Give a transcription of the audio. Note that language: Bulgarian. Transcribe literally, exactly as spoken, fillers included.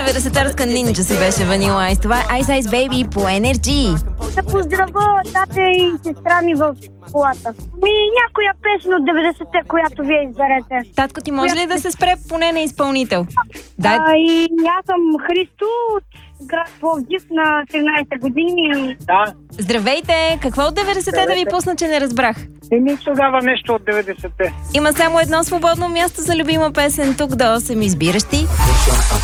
деветдесеттерска нинджа си беше Ванила Айс. Това е Ice Ice Baby по Energy. Да поздравя тата и сестра ми в колата. Ми някоя песен от деветдесетте, която вие изберете. Татко ти може ли да се спре поне на изпълнител? Дай... А, и аз съм Христо от град Пловдив на тринайсет години. Да. Здравейте! Какво от деветдесетте да ви пусна, че не разбрах? Еми тогава нещо от деветдесетте. Има само едно свободно място за любима песен. Тук до осем избиращи.